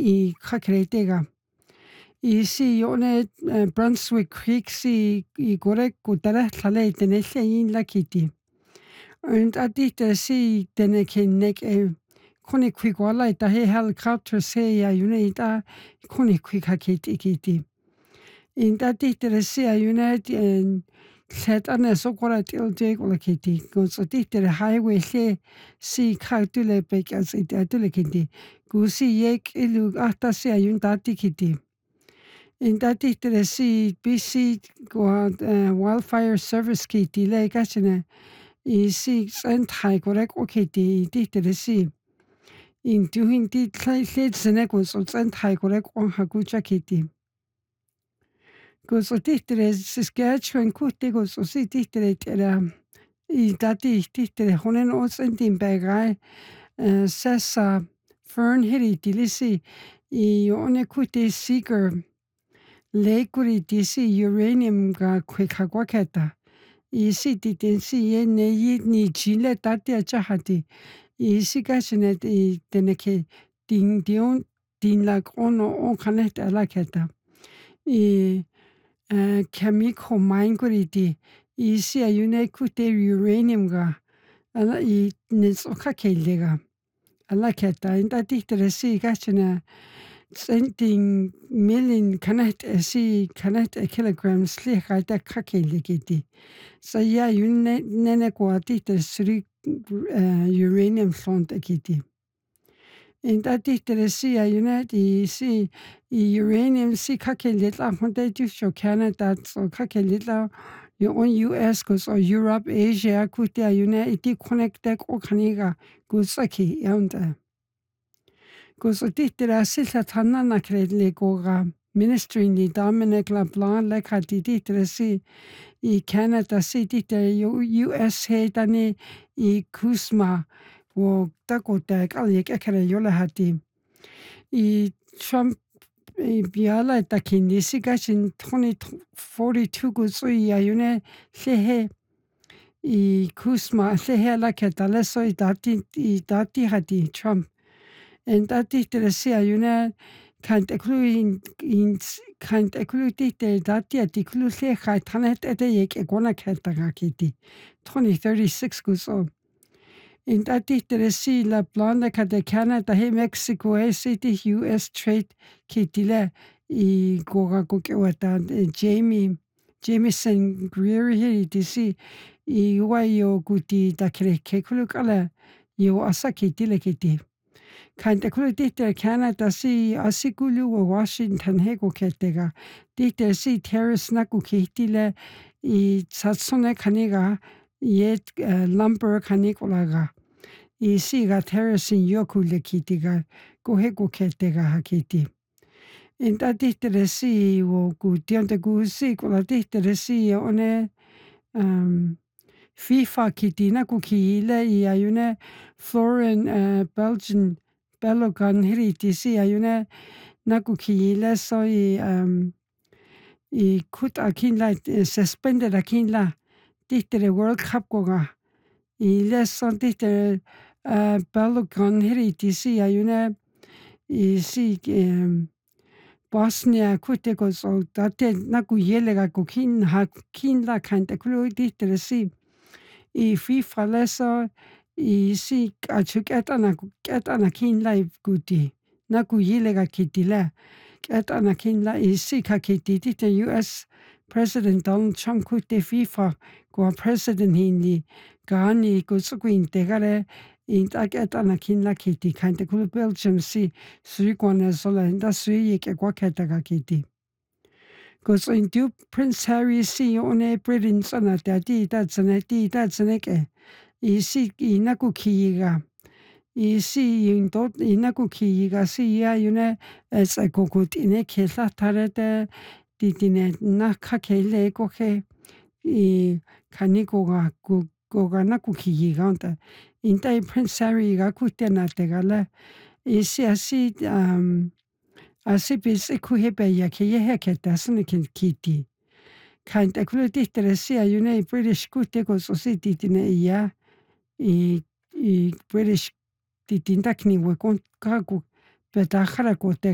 i Kakeretega. I si yone Brunswick Creek si I gore kutara tlale tenelle in la kiti. Und adite si teneke nek kone kwigwala ita he helicopter se ya yune ita kone kwikakiti kiti. In adite si ya yune Let ane sokora til jeg ola kiti. Gus adite highway le si kautule pek as it atule kiti. Gusi yek ilu ahta si ya yun dati kiti. In adite si BC wildfire service kiti le kachine. I si sent high correct okiti dite si. In duhin dit led senegos og sent high correct on hagucha kiti. Gus dite Saskatchewan kutigos og si dite I dati dite honen os entin bagrai sessa fern hiri dilisi I one kuti seeker lekuri disi uranium ga kwikagwaketa. I si dite si ye ne ni chile dati achahati. I si gashinet I teneke din lag ono on kanet alaketa. I chemical mine I si a yune kute uranium ga ala I nis okakelega alaketa in dati si gashina sending million kanet si kanet kilograms liha da kakelegiti so ya yune nene kwa dite sri uranium font akiti in dati si a yune I si I uranium si kakelela honde jusho Canada so kakelela on US goes or Europe, Asia, kutia yune iti connectek o kaniga gusaki yanda. Goes o ditira sila tanana kredle goga ministry ni Dominic LeBlanc leka ditira si I Canada si ditira US he dani I Kusma wo dakotek alyek ekere yola hati. I Trump biala takini sigashin 2042 gusui ya yune lehe I Kusma lehe la ketale so I dati hati Trump and dati teresi yune kant eklu dite dati ati klu lehe tanet ete yek egona ketaga kiti 2036 guso in dati teresi la blonde kade Canada he Mexico he city US trade kitile I goga kokewata Jameson Greer he disi I wayo guti dakre kekulukala yo asaki tile kiti kante kulu dite Canada si asikulu o Washington hego ketega dite si terrace naku kitile I satsone kaniga yet lumber kanikolaga I si ga terrace in yoku le kitiga go hego ketega hakiti in dite si wo gutiante gusi kola dite si one FIFA kiti naku kiile I ayune Florian Belgian Belogan hiriti si ayune naku kiile so I kut akinla suspended akinla dite World Cup goga I leso dite Belogan hiriti si ayune I si Bosnia kutego so date naku yelega ko kinla kante kulu dite si I FIFA leso I si achuk etana kinla guti naku yelega kitila etana kinla I si kakiti dite US President Donald Trump kute FIFA go president hindi gani kusukuin tegare in etana kinla kiti kante kulu Belgium si sui kwana sola inda sui yeke kwa ketaga kiti goes in du Prince Harry si one Britain sana dati datsaneke I si inaku kiyiga I si inaku kiyiga si ya yune as a kokut ine kela tarete ditine nakakele koke I kanikoga goga naku kiyiga onta inta Prince Harry ga kutena tegala I si asibis kuhebe ya ke yeheketa sunikin kiti kant ekulu dite si yune British kutego so si ditine ya I British ditinda kni we kon kagu beta khara kote